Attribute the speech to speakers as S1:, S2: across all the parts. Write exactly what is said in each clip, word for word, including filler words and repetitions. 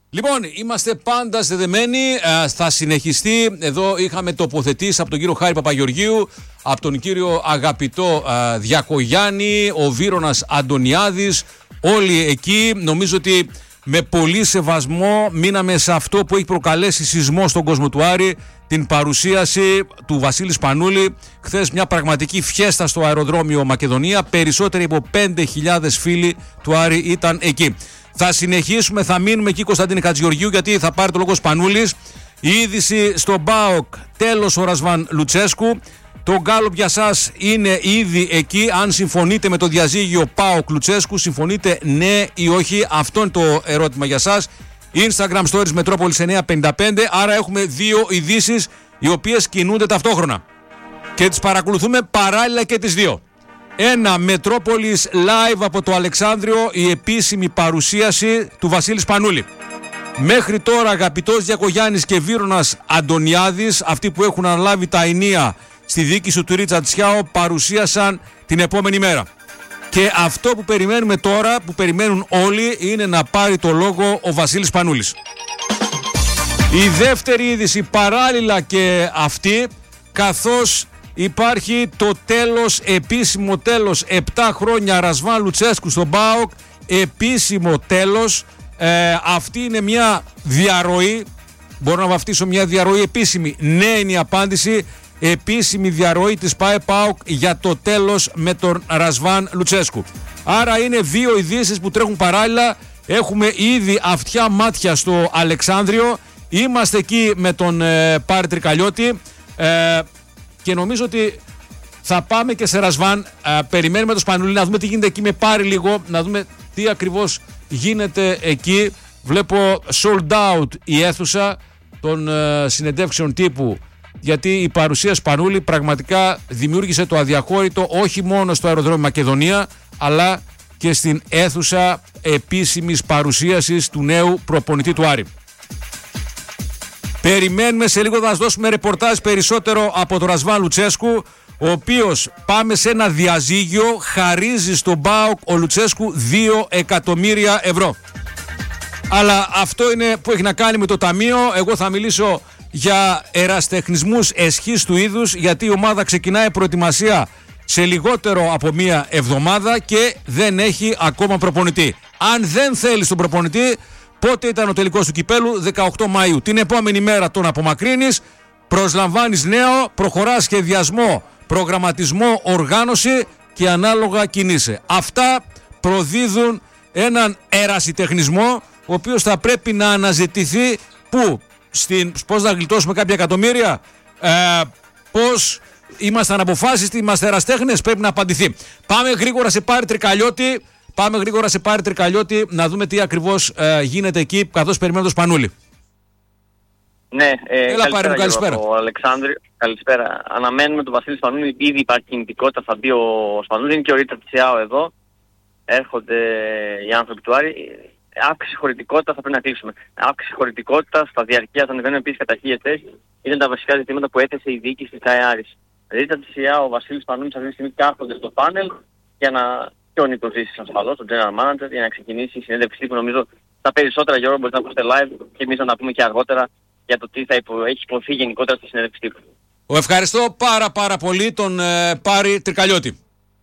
S1: Λοιπόν, είμαστε πάντα στεδεμένοι, ε, θα συνεχιστεί. Εδώ είχαμε τοποθετήσει από τον κύριο Χάρη Παπαγεωργίου, από τον κύριο αγαπητό ε, Διακογιάννη, ο Βύρονας Αντωνιάδης, όλοι εκεί. Νομίζω ότι με πολύ σεβασμό μείναμε σε αυτό που έχει προκαλέσει σεισμό στον κόσμο του Άρη, την παρουσίαση του Βασίλη Σπανούλη. Χθες μια πραγματική φιέστα στο αεροδρόμιο Μακεδονία. Περισσότεροι από πέντε χιλιάδες φίλοι του Άρη ήταν εκεί. Θα συνεχίσουμε, θα μείνουμε εκεί, Κωνσταντίνη Χατζηγεωργίου, γιατί θα πάρει το λόγο Σπανούλης. Η είδηση στον ΠΑΟΚ, τέλος ο Ρασβάν Λουτσέσκου. Το γκάλωπ για σας είναι ήδη εκεί. Αν συμφωνείτε με το διαζύγιο ΠΑΟΚ Λουτσέσκου, συμφωνείτε ναι ή όχι? Αυτό είναι το ερώτημα για σας. Instagram Stories Μετρόπολης εννιακόσια πενήντα πέντε. Άρα έχουμε δύο ειδήσεις οι οποίες κινούνται ταυτόχρονα και τις παρακολουθούμε παράλληλα και τις δύο. Ένα, Μετρόπολης live από το Αλεξάνδριο, η επίσημη παρουσίαση του Βασίλη Σπανούλη. Μέχρι τώρα αγαπητός Διακογιάννης και Βύρονας Αντωνιάδης, αυτοί που έχουν αναλάβει τα ενία στη διοίκηση του Ρίτσαρντ Σιάο, παρουσίασαν την επόμενη μέρα. Και αυτό που περιμένουμε τώρα, που περιμένουν όλοι, είναι να πάρει το λόγο ο Βασίλης Σπανούλης. Η δεύτερη είδηση παράλληλα και αυτή, καθώς υπάρχει το τέλος, επίσημο τέλος, επτά χρόνια Ρασβάν Λουτσέσκου στον ΠΑΟΚ, επίσημο τέλος. Ε, αυτή είναι μια διαρροή, μπορώ να βαφτίσω μια διαρροή επίσημη. Ναι είναι η απάντηση, επίσημη διαρροή της ΠΑΕ ΠΑΟΚ για το τέλος με τον Ρασβάν Λουτσέσκου. Άρα είναι δύο ειδήσεις που τρέχουν παράλληλα. Έχουμε ήδη αυτιά μάτια στο Αλεξάνδριο. Είμαστε εκεί με τον ε, Πάρη Τρικαλιώτη. Ε, Και νομίζω ότι θα πάμε και σε Ρασβάν. Α, περιμένουμε το Σπανούλη να δούμε τι γίνεται εκεί με Πάρη λίγο, να δούμε τι ακριβώς γίνεται εκεί. Βλέπω sold out η αίθουσα των ε, συνεντεύξεων τύπου, γιατί η παρουσία Σπανούλη πραγματικά δημιούργησε το αδιαχώρητο όχι μόνο στο αεροδρόμιο Μακεδονία, αλλά και στην αίθουσα επίσημης παρουσίασης του νέου προπονητή του Άρη. Περιμένουμε σε λίγο, θα σας δώσουμε ρεπορτάζ περισσότερο από τον Ρασβάν Λουτσέσκου, ο οποίος, πάμε σε ένα διαζύγιο, χαρίζει στον ΠΑΟΚ ο Λουτσέσκου δύο εκατομμύρια ευρώ. Αλλά αυτό είναι που έχει να κάνει με το ταμείο. Εγώ θα μιλήσω για ερασιτεχνισμούς εσχής του είδους, γιατί η ομάδα ξεκινάει προετοιμασία σε λιγότερο από μία εβδομάδα και δεν έχει ακόμα προπονητή. Αν δεν θέλει τον προπονητή, πότε ήταν ο τελικός του κυπέλου? δεκαοκτώ Μαΐου. Την επόμενη μέρα τον απομακρύνεις, προσλαμβάνεις νέο, προχωράς σχεδιασμό, προγραμματισμό, οργάνωση και ανάλογα κινείσαι. Αυτά προδίδουν έναν ερασιτεχνισμό, ο οποίος θα πρέπει να αναζητηθεί που, στην, πώς να γλιτώσουμε κάποια εκατομμύρια, ε, πώς είμαστε αναποφάσιστοι, είμαστε εραστέχνες, πρέπει να απαντηθεί. Πάμε γρήγορα σε Πάρη Τρικαλιώτη. Πάμε γρήγορα σε Πάρη Τρικαλιώτη να δούμε τι ακριβώς ε, γίνεται εκεί, καθώς περιμένουμε το Σπανούλη.
S2: Ναι, ε,
S1: Έλα,
S2: καλησπέρα,
S1: Πάρη μου, καλησπέρα.
S2: Ο Αλεξάνδρου, καλησπέρα. Αναμένουμε τον Βασίλη Σπανούλη, ήδη υπάρχει κινητικότητα, θα μπει ο Σπανούλης, είναι και ο Ρίτσαρντ Σιάο εδώ. Έρχονται οι άνθρωποι του Άρη. Αύξηση χωρητικότητα θα πρέπει να κλείσουμε. Αύξηση χωρητικότητα στα διαρκεία, θα ανεβαίνουν επίσης κατά χίλιες θέσεις. Ήταν τα βασικά ζητήματα που έθεσε η διοίκηση της ΚΑΕ Άρης. Ρίτσαρντ Σιάο, ο Βασίλης Σπανούλης αυτή τη στιγμή κάθονται στο πάνελ για να. Και ο Νίκος Ζήσης ασφαλώς, τον General Manager, για να ξεκινήσει η συνέντευξη που νομίζω τα περισσότερα, Γιώργο, μπορείτε να ακούσετε live και εμείς να πούμε και αργότερα για το τι θα υπο, έχει υποθεί γενικότερα στη συνέντευξη τύπου.
S1: Ο ευχαριστώ πάρα πάρα πολύ τον ε, Πάρη Τρικαλιώτη.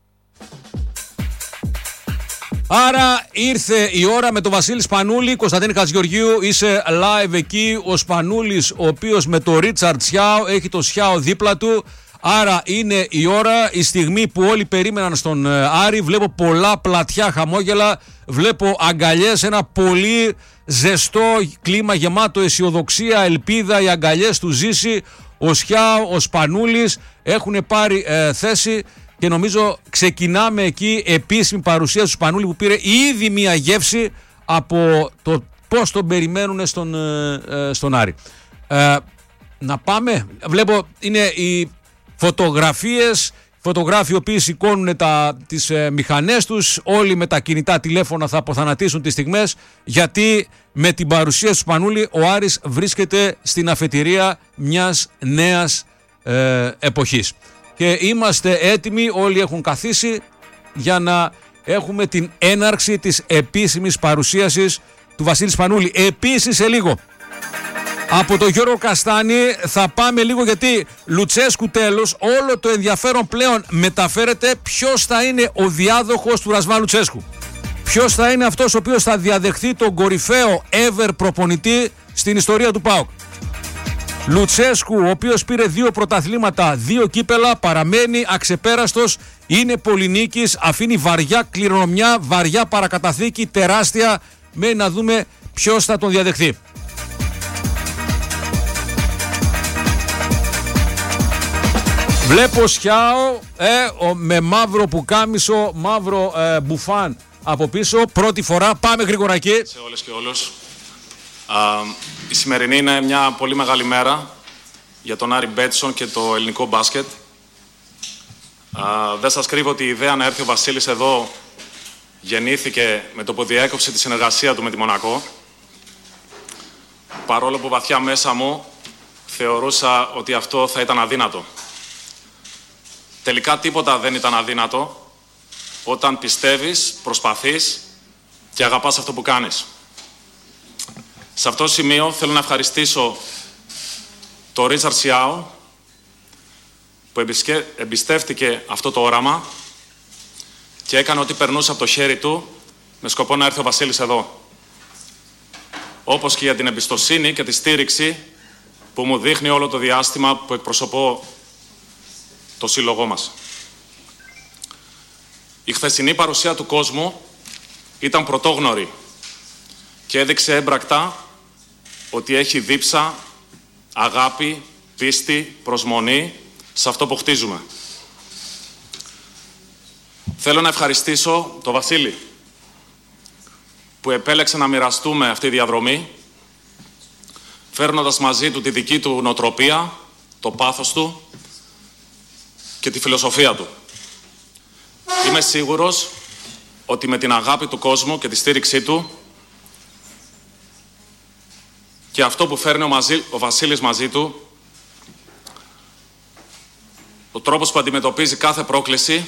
S1: Άρα ήρθε η ώρα με τον Βασίλη Σπανούλη. Κωνσταντίνη Χατζηγεωργίου, είσαι live εκεί. Ο Σπανούλης, ο οποίος με το Ρίτσαρντ Σιάο έχει το Σιάο δίπλα του. Άρα είναι η ώρα, η στιγμή που όλοι περίμεναν στον Άρη. Βλέπω πολλά πλατιά χαμόγελα, βλέπω αγκαλιές, ένα πολύ ζεστό κλίμα γεμάτο αισιοδοξία, ελπίδα. Οι αγκαλιές του Ζήση, ο Σιάο, ο Σπανούλης έχουν πάρει ε, θέση και νομίζω ξεκινάμε εκεί επίσημη παρουσία του Σπανούλη, που πήρε ήδη μία γεύση από το πώς τον περιμένουν στον, ε, στον Άρη. Ε, να πάμε, βλέπω είναι η φωτογραφίες, φωτογράφοι οι οποίοι σηκώνουν τα, τις ε, μηχανές τους, όλοι με τα κινητά τηλέφωνα θα αποθανατήσουν τις στιγμές, γιατί με την παρουσία του Σπανούλη ο Άρης βρίσκεται στην αφετηρία μιας νέας ε, εποχής. Και είμαστε έτοιμοι, όλοι έχουν καθίσει για να έχουμε την έναρξη της επίσημης παρουσίασης του Βασίλη Σπανούλη. Επίσης σε λίγο από τον Γιώργο Καστάνη θα πάμε λίγο, γιατί Λουτσέσκου τέλος, όλο το ενδιαφέρον πλέον μεταφέρεται ποιος θα είναι ο διάδοχος του Ρασβάν Λουτσέσκου. Ποιος θα είναι αυτός ο οποίος θα διαδεχθεί τον κορυφαίο ever προπονητή στην ιστορία του ΠΑΟΚ. Λουτσέσκου, ο οποίος πήρε δύο πρωταθλήματα, δύο κύπελα, παραμένει αξεπέραστος, είναι πολυνίκης, αφήνει βαριά κληρονομιά, βαριά παρακαταθήκη, τεράστια, μένει να δούμε ποιος θα τον διαδεχθεί. Βλέπω Σιάο ε, ο, με μαύρο πουκάμισο, μαύρο ε, μπουφάν από πίσω, πρώτη φορά. Πάμε γρήγορα εκεί.
S3: Σε όλες και όλους. Α, η σημερινή είναι μια πολύ μεγάλη μέρα για τον Άρη Μπέτσον και το ελληνικό μπάσκετ. Α, δεν σας κρύβω ότι η ιδέα να έρθει ο Βασίλης εδώ γεννήθηκε με το που διέκοψε τη συνεργασία του με τη Μονακό. Παρόλο που βαθιά μέσα μου θεωρούσα ότι αυτό θα ήταν αδύνατο. Τελικά τίποτα δεν ήταν αδύνατο όταν πιστεύεις, προσπαθείς και αγαπάς αυτό που κάνεις. Σε αυτό το σημείο θέλω να ευχαριστήσω τον Ρίτσαρντ Σιάο που εμπιστεύτηκε αυτό το όραμα και έκανε ό,τι περνούσε από το χέρι του με σκοπό να έρθει ο Βασίλης εδώ. Όπως και για την εμπιστοσύνη και τη στήριξη που μου δείχνει όλο το διάστημα που εκπροσωπώ το σύλλογό μας. Η χθεσινή παρουσία του κόσμου ήταν πρωτόγνωρη και έδειξε έμπρακτα ότι έχει δίψα, αγάπη, πίστη, προσμονή σε αυτό που χτίζουμε. Θέλω να ευχαριστήσω τον Βασίλη που επέλεξε να μοιραστούμε αυτή τη διαδρομή, φέρνοντας μαζί του τη δική του νοοτροπία, το πάθος του και τη φιλοσοφία του. Είμαι σίγουρος ότι με την αγάπη του κόσμου και τη στήριξή του και αυτό που φέρνει ο, μαζί, ο Βασίλης μαζί του, ο τρόπος που αντιμετωπίζει κάθε πρόκληση,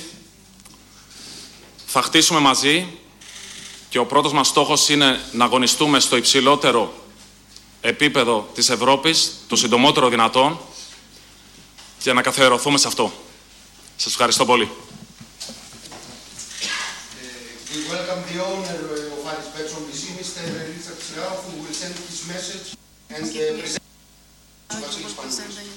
S3: θα χτίσουμε μαζί και ο πρώτος μας στόχος είναι να αγωνιστούμε στο υψηλότερο επίπεδο της Ευρώπης, το συντομότερο δυνατόν, και να καθιερωθούμε σε αυτό. Σας ευχαριστώ πολύ.
S4: We welcome the owner of Aris Betson B C, Mister Richard Sirao, who will send his message and the presenter.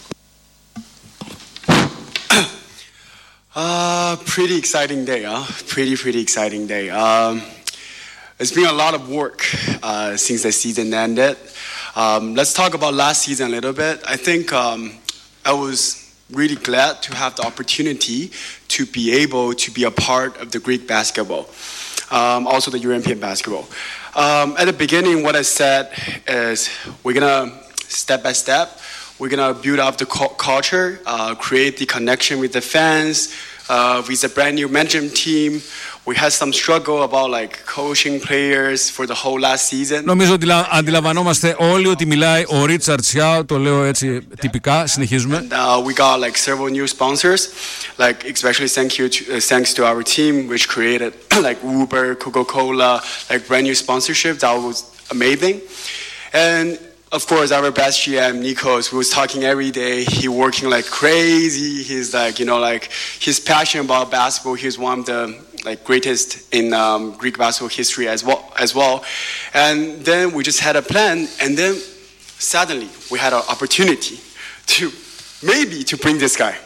S5: Uh, pretty exciting day, huh? Pretty, pretty exciting day. Um, it's been a lot of work uh, since the season ended. Um, let's talk about last season a little bit. I think um, I was really glad to have the opportunity to be able to be a part of the Greek basketball, um, also the European basketball. Um, at the beginning, what I said is we're gonna step by step, we're gonna build up the culture, uh, create the connection with the fans, uh, with a brand new management team. We had some struggle about like coaching players for the whole last season.
S1: Νομίζω ότι αντιλαμβανόμαστε όλοι ότι μιλάει ο Ρίτσαρντ Σιάο, το λέω έτσι τυπικά, συνεχίζουμε.
S5: And, uh, we got like several new sponsors, like especially thank you to, uh, thanks to our team which created like Uber, Coca-Cola, like brand new sponsorship that was amazing. And of course, our best G M, Nikos, who was talking every day, he working like crazy. He's like, you know, like he's passionate about basketball. He's one of the like greatest in um, Greek basketball history as well. As well, and then we just had a plan, and then suddenly we had an opportunity to maybe to bring this guy.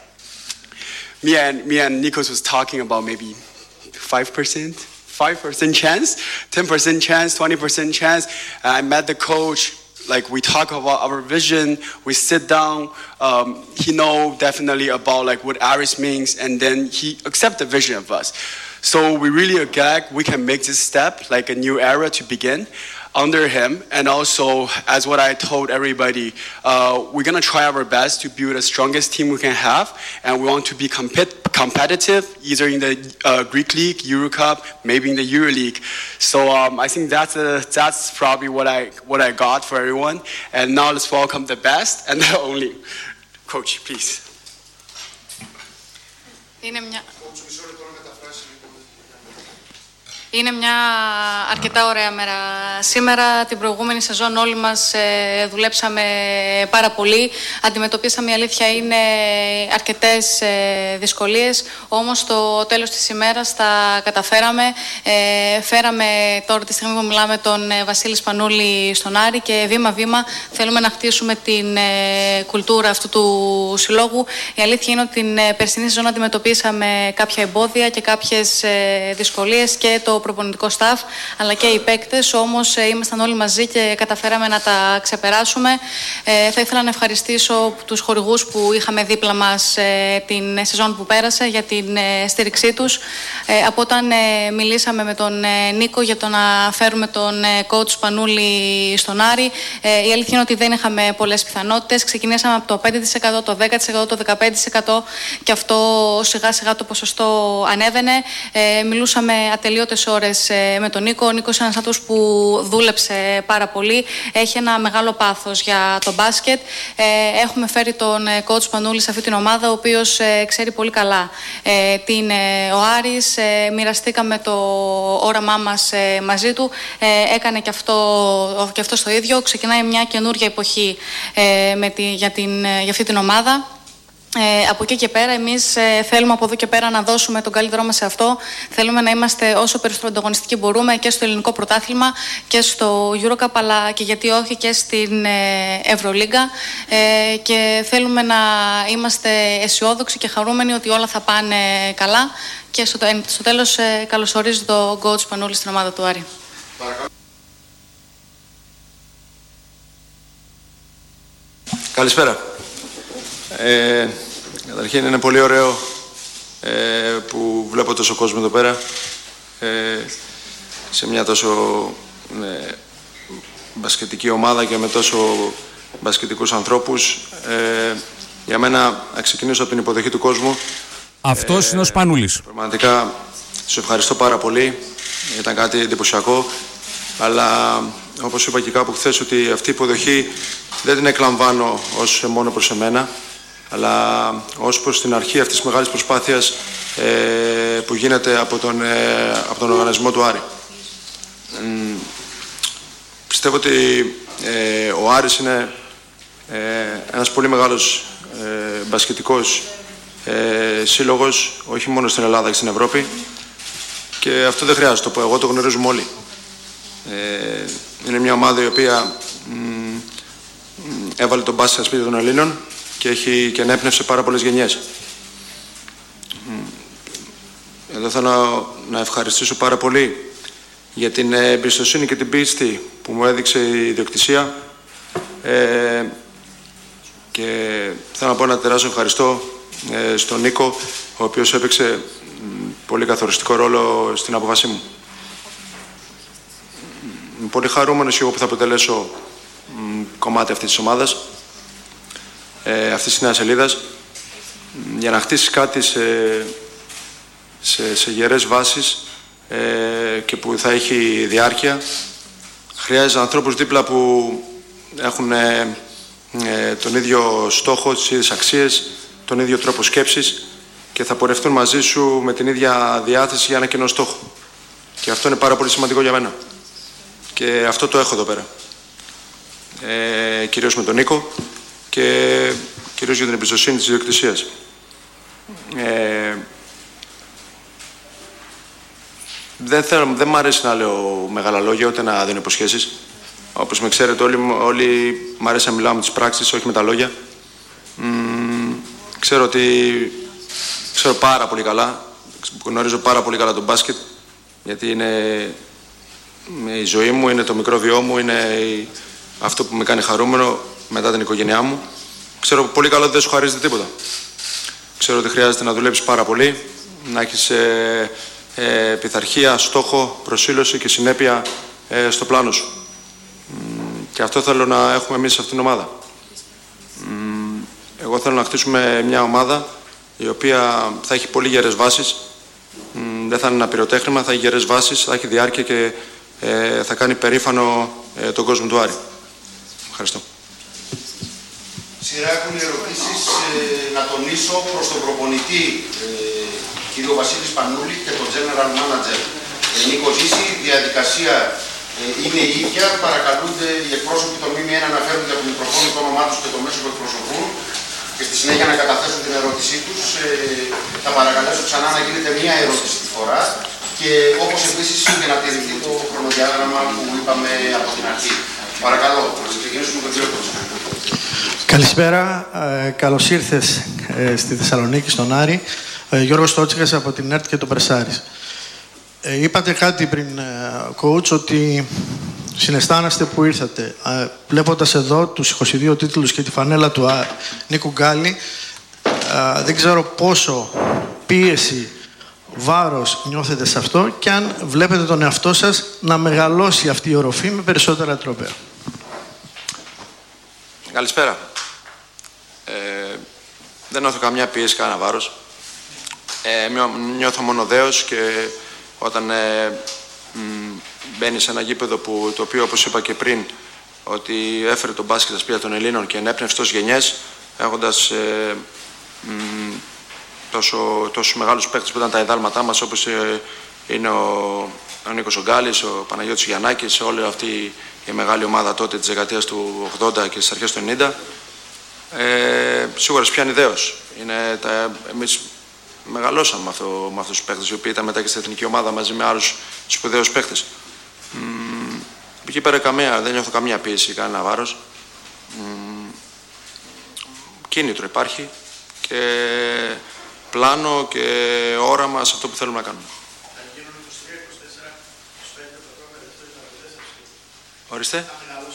S5: Me and me and Nikos was talking about maybe five percent, five percent chance, ten percent chance, twenty percent chance. I met the coach. Like we talk about our vision, we sit down. Um, he know definitely about like what Aris means, and then he accept the vision of us. So we really are glad we can make this step, like a new era to begin under him. And also, as what I told everybody, uh, we're gonna try our best to build the strongest team we can have, and we want to be compet- competitive, either in the uh, Greek League, Euro Cup, maybe in the Euro League. So um, I think that's a, that's probably what I what I got for everyone. And now let's welcome the best and the only coach, please.
S6: Είναι μια... Είναι μια αρκετά ωραία μέρα σήμερα. Την προηγούμενη σεζόν όλοι μας ε, δουλέψαμε πάρα πολύ. Αντιμετωπίσαμε, η αλήθεια είναι, αρκετές ε, δυσκολίες. Όμως στο τέλος της ημέρας τα καταφέραμε. Ε, φέραμε τώρα τη στιγμή που μιλάμε τον ε, Βασίλη Σπανούλη στον Άρη και βήμα-βήμα θέλουμε να χτίσουμε την ε, κουλτούρα αυτού του συλλόγου. Η αλήθεια είναι ότι την ε, περσινή σεζόν αντιμετωπίσαμε κάποια εμπόδια και κάποιες ε, δυσκολίες και το προπονητικό staff αλλά και οι παίκτες, όμως ε, ήμασταν όλοι μαζί και καταφέραμε να τα ξεπεράσουμε. Ε, θα ήθελα να ευχαριστήσω τους χορηγούς που είχαμε δίπλα μας ε, την σεζόν που πέρασε για την ε, στήριξή τους. Ε, από όταν ε, μιλήσαμε με τον ε, Νίκο για το να φέρουμε τον ε, coach Σπανούλη στον Άρη, ε, η αλήθεια είναι ότι δεν είχαμε πολλές πιθανότητες. Ξεκινήσαμε από το πέντε τοις εκατό, το δέκα τοις εκατό, το δεκαπέντε τοις εκατό και αυτό σιγά σιγά το ποσοστό ανέβαινε. Ε, μιλούσαμε ατελείωτες ώρες ε, με τον Νίκο. Ο Νίκος είναι ένας άνθρωπος που δούλεψε πάρα πολύ. Έχει ένα μεγάλο πάθος για το μπάσκετ. Ε, έχουμε φέρει τον ε, coach Σπανούλη σε αυτή την ομάδα, ο οποίος ε, ξέρει πολύ καλά ε, τι είναι ο Άρης. Ε, μοιραστήκαμε το όραμά μας ε, μαζί του. Ε, έκανε και αυτό, και αυτό στο ίδιο. Ξεκινάει μια καινούργια εποχή ε, με τη, για, την, για αυτή την ομάδα. Ε, από εκεί και πέρα, εμείς ε, θέλουμε από εδώ και πέρα να δώσουμε τον καλύτερό μας σε αυτό. Θέλουμε να είμαστε όσο περισσότερο ανταγωνιστικοί μπορούμε και στο ελληνικό πρωτάθλημα και στο EuroCup, αλλά και γιατί όχι και στην ε, Ευρωλίγκα. Ε, και θέλουμε να είμαστε αισιόδοξοι και χαρούμενοι ότι όλα θα πάνε καλά. Και στο, στο τέλος, ε, καλωσορίζω τον coach Σπανούλη στην ομάδα του Άρη.
S7: Καλησπέρα. Ε, καταρχήν είναι πολύ ωραίο ε, που βλέπω τόσο κόσμο εδώ πέρα ε, σε μια τόσο ε, μπασκετική ομάδα και με τόσο μπασκετικούς ανθρώπους. Ε, για μένα, να ξεκινήσω από την υποδοχή του κόσμου.
S1: Αυτός ε, είναι ο Σπανούλης.
S7: Πραγματικά, σου ευχαριστώ πάρα πολύ. Ήταν κάτι εντυπωσιακό. Αλλά, όπως είπα και κάπου χθες, ότι αυτή η υποδοχή δεν την εκλαμβάνω ως μόνο προς εμένα, αλλά ως προς την αρχή αυτής της μεγάλης προσπάθειας ε, που γίνεται από τον, ε, από τον οργανισμό του Άρη. Ε, πιστεύω ότι ε, ο Άρης είναι ε, ένας πολύ μεγάλος ε, μπασκετικός ε, σύλλογος, όχι μόνο στην Ελλάδα και στην Ευρώπη, και αυτό δεν χρειάζεται το πω, εγώ το γνωρίζουμε όλοι. Ε, είναι μια ομάδα η οποία μ, έβαλε τον μπάσκετ στα σπίτια των Ελλήνων και έχει και ενέπνευσε πάρα πολλές γενιές. Εδώ θέλω να ευχαριστήσω πάρα πολύ για την εμπιστοσύνη και την πίστη που μου έδειξε η ιδιοκτησία ε, και θέλω να πω ένα τεράστιο ευχαριστώ ε, στον Νίκο, ο οποίος έπαιξε πολύ καθοριστικό ρόλο στην απόφασή μου. Είμαι πολύ χαρούμενος εγώ που θα αποτελέσω μ, κομμάτι αυτής της ομάδας, ε, αυτής της νέας σελίδας, για να χτίσεις κάτι σε, σε, σε γερές βάσεις ε, και που θα έχει διάρκεια. Χρειάζεται ανθρώπους δίπλα που έχουν ε, ε, τον ίδιο στόχο, τις ίδιες αξίες, τον ίδιο τρόπο σκέψης και θα πορευτούν μαζί σου με την ίδια διάθεση για ένα κοινό στόχο. Και αυτό είναι πάρα πολύ σημαντικό για μένα. Και αυτό το έχω εδώ πέρα. Ε, κυρίως με τον Νίκο και κυρίως για την εμπιστοσύνη της ιδιοκτησίας. Ε, δεν, θέλω, δεν μ' αρέσει να λέω μεγάλα λόγια, ούτε να δίνω υποσχέσεις. Όπως με ξέρετε όλοι, όλοι μ' αρέσει να μιλάω με τις πράξεις, όχι με τα λόγια. Μ, ξέρω ότι ξέρω πάρα πολύ καλά, γνωρίζω πάρα πολύ καλά τον μπάσκετ, γιατί είναι η ζωή μου, είναι το μικρό βιό μου, είναι αυτό που με κάνει χαρούμενο μετά την οικογένειά μου. Ξέρω πολύ καλά ότι δεν σου χαρίζεται τίποτα. Ξέρω ότι χρειάζεται να δουλέψεις πάρα πολύ, να έχεις ε, ε, πειθαρχία, στόχο, προσήλωση και συνέπεια ε, στο πλάνο σου. Και αυτό θέλω να έχουμε εμείς σε αυτήν την ομάδα. Εγώ θέλω να χτίσουμε μια ομάδα η οποία θα έχει πολύ γερές βάσεις, δεν θα είναι ένα πυροτέχνημα, θα έχει γερές βάσεις, θα έχει διάρκεια και ε, θα κάνει περήφανο ε, τον κόσμο του Άρη. Ευχαριστώ.
S4: Σειρά έχουν ερωτήσεις ε, να τονίσω προς τον προπονητή ε, κύριο Βασίλη Σπανούλη και τον General Manager
S8: Νίκο Ζήση, η διαδικασία ε, είναι η ίδια. Παρακαλούνται οι εκπρόσωποι των ΜΜΕ να αναφέρουν για το μικροφόνο το όνομά τους και το μέσο που εκπροσωπούν και στη συνέχεια να καταθέσουν την ερώτησή τους. Ε, θα παρακαλέσω ξανά να γίνεται μία ερώτηση τη φορά και όπως επίσης και να τηρηθεί το χρονοδιάγραμμα που είπαμε από την αρχή. Παρακαλώ, να ξεκινήσουμε με τον κύριο Κότσο.
S9: Καλησπέρα, ε, καλώς ήρθες ε, στη Θεσσαλονίκη, στον Άρη. Ε, Γιώργος Τότσικας από την ΕΡΤ και το Πρεσάρις. Ε, είπατε κάτι πριν, ε, coach, ότι συναισθάνεστε που ήρθατε. Ε, βλέποντας εδώ τους είκοσι δύο τίτλους και τη φανέλα του α, Νίκου Γκάλη, ε, δεν ξέρω πόσο πίεση, βάρος νιώθετε σε αυτό και αν βλέπετε τον εαυτό σας να μεγαλώσει αυτή η οροφή με περισσότερα τρόπαια.
S7: Καλησπέρα. Ε, δεν νιώθω καμιά πίεση, κανένα βάρος. Ε, νιώθω μόνο δέος και όταν ε, μπαίνει σε ένα γήπεδο που, το οποίο, όπως είπα και πριν, ότι έφερε τον μπάσκετ στα σπίτια των Ελλήνων και ενέπνευσε τόσες γενιές, έχοντας ε, μ, τόσο, τόσο μεγάλους παίκτες που ήταν τα ιδάλματά μας, όπως ε, είναι ο, ο Νίκος Ογκάλης, ο Παναγιώτης Γιαννάκης, όλη αυτή η μεγάλη ομάδα τότε της δεκαετίας του ογδόντα και στις αρχές του ενενήντα. Ε, σίγουρα πιάνει δέος. Είναι τα, εμείς μεγαλώσαμε με, αυτό, με αυτούς τους παίκτες, οι οποίοι ήταν μετά και στην εθνική ομάδα μαζί με άλλους σπουδαίους παίκτες. Μ, εκεί πέρα καμία, δεν νιώθω καμία πίεση, κανένα βάρος. Μ, κίνητρο υπάρχει και πλάνο και όραμα σε αυτό που θέλουμε να κάνουμε. Ορίστε.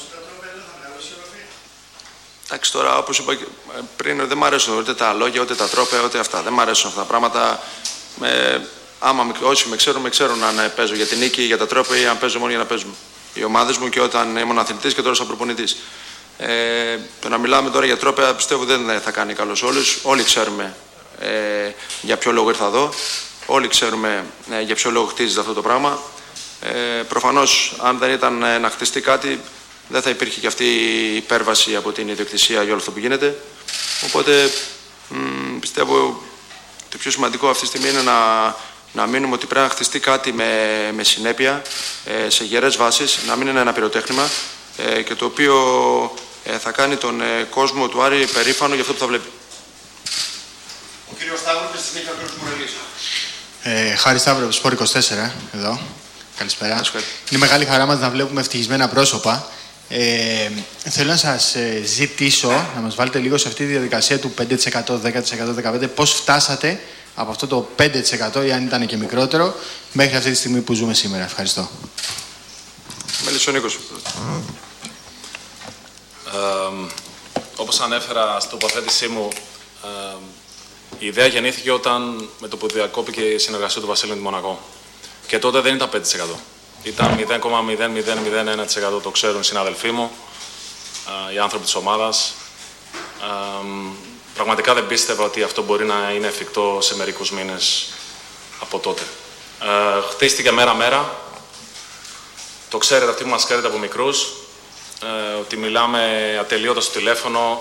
S7: Εντάξει, τώρα όπως είπα πριν, δεν μ' αρέσουν ούτε τα λόγια, ούτε τα τρόπαια, ούτε αυτά. Δεν μ' αρέσουν αυτά τα πράγματα. Ε, άμα όσοι με ξέρουν, με ξέρουν αν παίζω για την νίκη, για τα τρόπαια ή αν παίζω μόνο για να παίζουμε. Οι ομάδες μου και όταν ήμουν αθλητής και τώρα σαν προπονητής. Ε, το να μιλάμε τώρα για τρόπαια πιστεύω δεν θα κάνει καλό σε όλους. Όλοι ξέρουμε ε, για ποιο λόγο ήρθα εδώ. Όλοι ξέρουμε ε, για ποιο λόγο χτίζεται αυτό το πράγμα. Ε, προφανώς, αν δεν ήταν ε, να χτιστεί κάτι, δεν θα υπήρχε και αυτή η υπέρβαση από την ιδιοκτησία για όλο αυτό που γίνεται. Οπότε μ, πιστεύω το πιο σημαντικό αυτή τη στιγμή είναι να, να μείνουμε ότι πρέπει να χτιστεί κάτι με, με συνέπεια, ε, σε γερές βάσεις, να μην είναι ένα πυροτέχνημα ε, και το οποίο ε, θα κάνει τον ε, κόσμο του Άρη περήφανο για αυτό που θα βλέπει.
S8: Ο κύριος Σταύρος και στη συνέχεια ο κύριος Μουρελής.
S10: Ε, Χάρη Σταύρο, Σπορ είκοσι τέσσερα, εδώ. Καλησπέρα. Είναι μεγάλη χαρά μας να βλέπουμε ευτυχισμένα πρόσωπα. Ε, θέλω να σας ε, ζητήσω να μας βάλετε λίγο σε αυτή τη διαδικασία του πέντε τοις εκατό, δέκα τοις εκατό, δεκαπέντε τοις εκατό. Πώς φτάσατε από αυτό το πέντε τοις εκατό ή αν ήταν και μικρότερο μέχρι αυτή τη στιγμή που ζούμε σήμερα. Ευχαριστώ.
S7: Μέλης ο Νίκος.
S3: Ε, όπως ανέφερα στην τοποθέτησή μου, ε, η ιδέα γεννήθηκε όταν με το που διακόπηκε η συνεργασία του Βασίλειου με τη Μονακό. Και τότε δεν ήταν πέντε τοις εκατό. Ήταν μηδέν κόμμα μηδέν μηδέν μηδέν ένα τοις εκατό, το ξέρουν οι συναδελφοί μου, οι άνθρωποι της ομάδας. Πραγματικά δεν πίστευα ότι αυτό μπορεί να είναι εφικτό σε μερικούς μήνες από τότε. Χτίστηκε μέρα-μέρα. Το ξέρετε, αυτοί που μας ξέρετε από μικρούς, ότι μιλάμε ατελείωτα στο τηλέφωνο,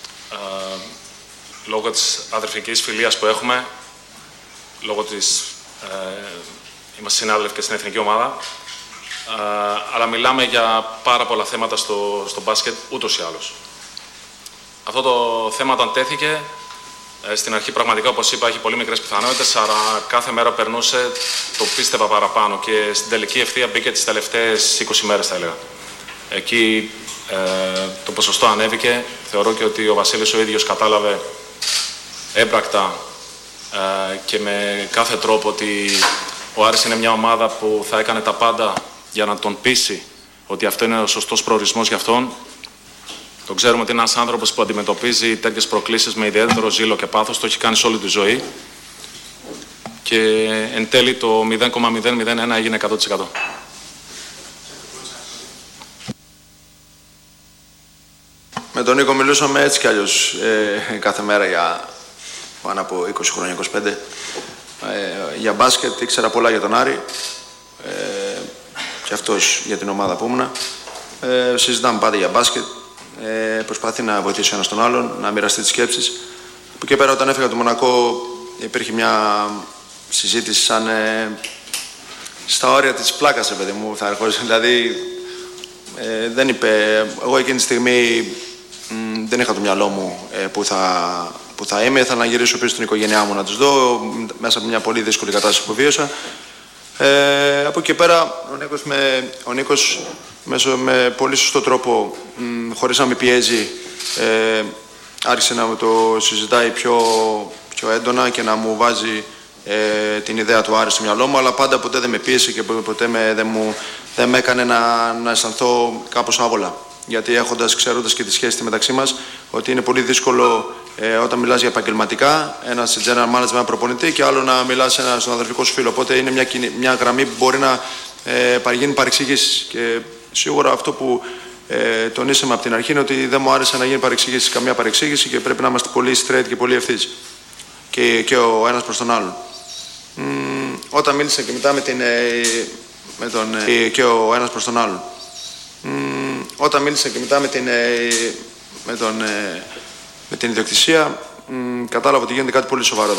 S3: λόγω της αδερφικής φιλίας που έχουμε, λόγω της... Είμαστε συνάδελφοι και στην εθνική ομάδα, uh, αλλά μιλάμε για πάρα πολλά θέματα στο, στο μπάσκετ ούτως ή άλλως. Αυτό το θέμα όταν τέθηκε, ε, στην αρχή πραγματικά, όπως είπα, έχει πολύ μικρές πιθανότητες, αλλά κάθε μέρα περνούσε, το πίστευα παραπάνω και στην τελική ευθεία μπήκε τις τελευταίες είκοσι μέρες, θα έλεγα. Εκεί ε, το ποσοστό ανέβηκε. Θεωρώ και ότι ο Βασίλης ο ίδιος κατάλαβε έμπρακτα ε, και με κάθε τρόπο ότι ο Άρης είναι μια ομάδα που θα έκανε τα πάντα για να τον πείσει ότι αυτό είναι ο σωστός προορισμός για αυτόν. Το ξέρουμε ότι είναι ένας άνθρωπος που αντιμετωπίζει τέτοιες προκλήσεις με ιδιαίτερο ζήλο και πάθος, το έχει κάνει σε όλη τη ζωή. Και εν τέλει το μηδέν κόμμα μηδέν μηδέν ένα έγινε εκατό τοις εκατό.
S7: Με τον Νίκο μιλούσαμε έτσι κι αλλιώς ε, κάθε μέρα για πάνω από είκοσι χρόνια, είκοσι πέντε. Ε, για μπάσκετ, ήξερα πολλά για τον Άρη ε, και αυτός για την ομάδα που ήμουνα. Ε, συζητάμε πάντα για μπάσκετ, ε, προσπαθεί να βοηθήσει ο ένας τον άλλον, να μοιραστεί τις σκέψεις. Από εκεί πέρα όταν έφυγα από το Μονακό υπήρχε μια συζήτηση σαν, ε, στα όρια της πλάκας, παιδί μου, θα ερχόσαι. Δηλαδή, ε, δεν είπε... Εγώ εκείνη τη στιγμή μ, δεν είχα το μυαλό μου ε, που, θα, που θα είμαι. Ήθελα να γυρίσω πίσω στην οικογένειά μου να τους δω, μέσα από μια πολύ δύσκολη κατάσταση που βίωσα. Ε, από εκεί πέρα, ο Νίκος, με, ο Νίκος μέσω, με πολύ σωστό τρόπο, μ, χωρίς να με πιέζει, ε, άρχισε να με το συζητάει πιο, πιο έντονα και να μου βάζει ε, την ιδέα του Άρη στο μυαλό μου, αλλά πάντα ποτέ δεν με πίεσε και ποτέ με, δεν, μου, δεν με έκανε να, να αισθανθώ κάπως άβολα. Γιατί έχοντας, ξέροντας και τη σχέση μεταξύ μας, ότι είναι πολύ δύσκολο ε, όταν μιλάς για επαγγελματικά, ένας general manager με ένα προπονητή και άλλο να μιλάς σε ένα, στον αδερφικό σου φίλο. Οπότε είναι μια, μια γραμμή που μπορεί να ε, παργίνει παρεξηγήσεις. Και σίγουρα αυτό που ε, τονίσαμε από την αρχή είναι ότι δεν μου άρεσε να γίνει παρεξήγηση, καμία παρεξήγηση και πρέπει να είμαστε πολύ straight και πολύ ευθύς. Και, και ο ένας προς τον άλλον. Μ, όταν μίλησα και μετά με, την, ε, με τον. Ε, και ο ένας προς τον άλλον. Μ, όταν μίλησα και μετά με την, με τον, με την ιδιοκτησία, μ, κατάλαβα ότι γίνεται κάτι πολύ σοβαρό.